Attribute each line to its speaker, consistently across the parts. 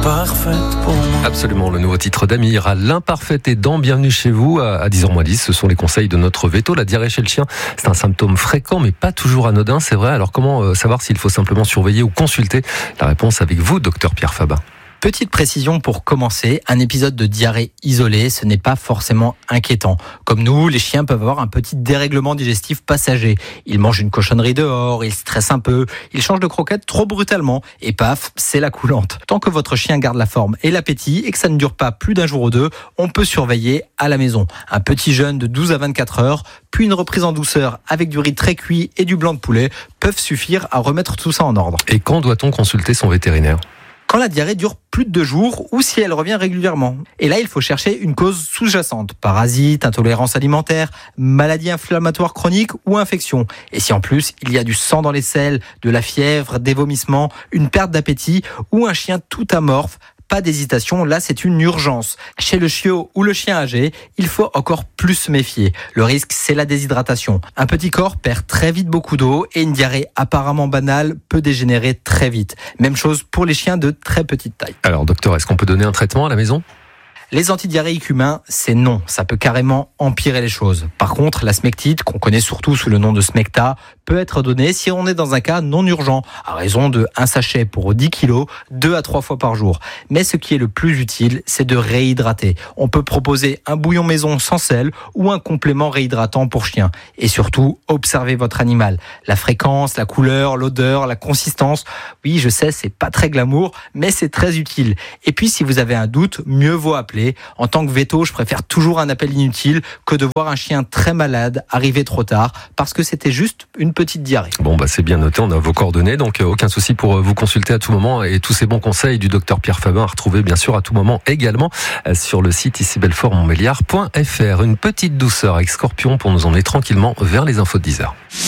Speaker 1: l'imparfaite pour moi.
Speaker 2: Absolument, le nouveau titre d'Amir à l'imparfaite aidant. Bienvenue chez vous à 10h-10. Ce sont les conseils de notre veto. La diarrhée chez le chien, c'est un symptôme fréquent mais pas toujours anodin, c'est vrai. Alors comment savoir s'il faut simplement surveiller ou consulter? La réponse avec vous, docteur Pierre Fabin.
Speaker 3: Petite précision pour commencer, un épisode de diarrhée isolé, ce n'est pas forcément inquiétant. Comme nous, les chiens peuvent avoir un petit dérèglement digestif passager. Ils mangent une cochonnerie dehors, ils stressent un peu, ils changent de croquette trop brutalement et paf, c'est la coulante. Tant que votre chien garde la forme et l'appétit et que ça ne dure pas plus d'un jour ou deux, on peut surveiller à la maison. Un petit jeûne de 12 à 24 heures, puis une reprise en douceur avec du riz très cuit et du blanc de poulet peuvent suffire à remettre tout ça en ordre.
Speaker 2: Et quand doit-on consulter son vétérinaire ?
Speaker 3: Quand la diarrhée dure plus de 2 jours ou si elle revient régulièrement. Et là, il faut chercher une cause sous-jacente. Parasites, intolérance alimentaire, maladie inflammatoire chronique ou infection. Et si en plus, il y a du sang dans les selles, de la fièvre, des vomissements, une perte d'appétit ou un chien tout amorphe, pas d'hésitation, là c'est une urgence. Chez le chiot ou le chien âgé, il faut encore plus se méfier. Le risque, c'est la déshydratation. Un petit corps perd très vite beaucoup d'eau et une diarrhée apparemment banale peut dégénérer très vite. Même chose pour les chiens de très petite taille.
Speaker 2: Alors docteur, est-ce qu'on peut donner un traitement à la maison ?
Speaker 3: Les antidiarrhéiques humains, c'est non. Ça peut carrément empirer les choses. Par contre, la smectite, qu'on connaît surtout sous le nom de Smecta, peut être donnée si on est dans un cas non urgent, à raison de 1 sachet pour 10 kilos, 2 à 3 fois par jour. Mais ce qui est le plus utile, c'est de réhydrater. On peut proposer un bouillon maison sans sel ou un complément réhydratant pour chien. Et surtout, observez votre animal. La fréquence, la couleur, l'odeur, la consistance. Oui, je sais, c'est pas très glamour, mais c'est très utile. Et puis, si vous avez un doute, mieux vaut appeler. En tant que veto, je préfère toujours un appel inutile que de voir un chien très malade arriver trop tard parce que c'était juste une petite diarrhée.
Speaker 2: Bon, c'est bien noté, on a vos coordonnées, donc aucun souci pour vous consulter à tout moment et tous ces bons conseils du docteur Pierre Fabin à retrouver bien sûr à tout moment également sur le site icibelfort-montbéliard.fr. Une petite douceur avec Scorpion pour nous emmener tranquillement vers les infos de 10h.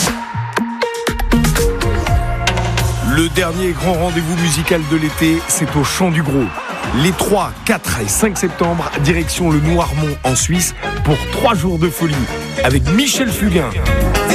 Speaker 4: Le dernier grand rendez-vous musical de l'été, c'est au Chant du Gros. Les 3, 4 et 5 septembre, direction le Noirmont en Suisse pour 3 jours de folie avec Michel Fugain.